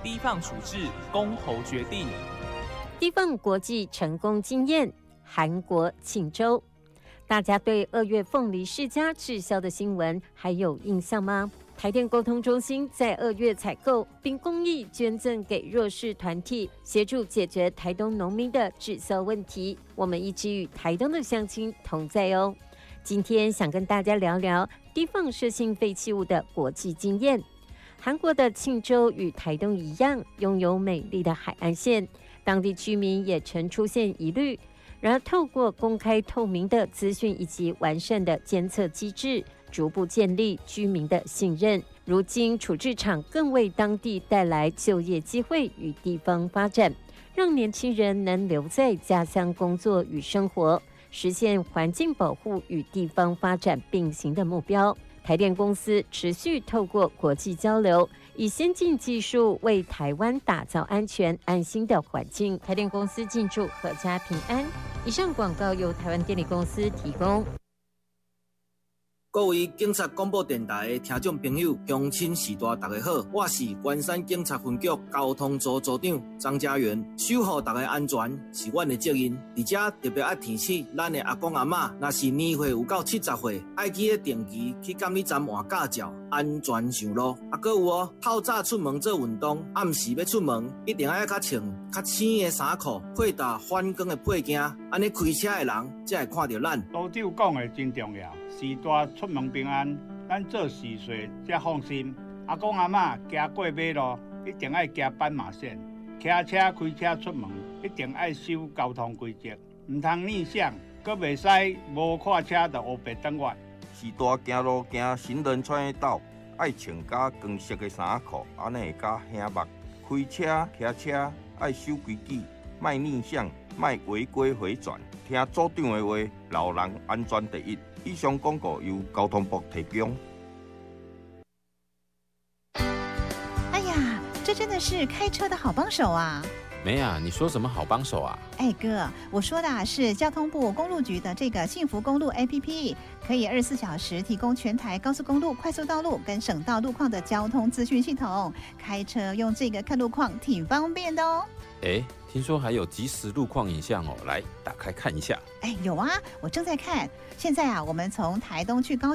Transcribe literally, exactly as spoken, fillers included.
低放处置，公投决定。 低放国际成功经验，韩国庆州。大家对二月凤梨世家滞销的新闻还有印象吗？台电沟通中心在二月采购并公益捐赠给弱势团体，协助解决台东农民的滞销问题。我们一直与台东的乡亲同在哦。今天想跟大家聊聊低放射性废弃物的国际经验。韩国的庆州与台东一样，拥有美丽的海岸线，当地居民也曾出现疑虑。然而，透过公开透明的资讯以及完善的监测机制，逐步建立居民的信任。如今，处置厂更为当地带来就业机会与地方发展，让年轻人能留在家乡工作与生活，实现环境保护与地方发展并行的目标。台电公司持续透过国际交流，以先进技术为台湾打造安全安心的环境。台电公司敬祝阖家平安。以上广告由台湾电力公司提供。 各位警察广播电台的听众朋友、乡亲士大大家好，我是关山警察分局交通组组长张家元。守护大家安全是阮的责任，而且特别爱提醒咱的阿公阿嬷，若是年岁有到七十岁，爱记得定期去监理站换驾照，安全上路。啊，搁有哦，透早出门做运动，暗时要出门，一定爱较穿较浅的衫裤，配搭反光的配件，安尼开车的人才会看到咱。 都长讲的真重要，时大出门平安，咱做事岁才放心。阿公阿嬷行过马路，一定爱行斑马线。骑车开车出门，一定爱守交通规则，唔通逆向，阁袂使无看车就黑白转弯。 时大行路行行人穿的道，爱穿加光色的衫裤，安尼会较显目。开车骑车爱守规矩，莫逆向，莫违规回转。听组长的话，老人安全第一。以上广告由交通部提供。 哎呀，这真的是开车的好帮手啊！ 没啊，你说什么好帮手啊？ 哎哥，我说的是交通部公路局的这个幸福公路 A P P， 可以二十四小时提供全台高速公路、快速道路跟省道路况的交通资讯系统。开车用这个看路况挺方便的哦。 哎，听说还有即时路况影像哦，来打开看一下。 哎，有啊，我正在看。现在啊，我们从台东去高雄。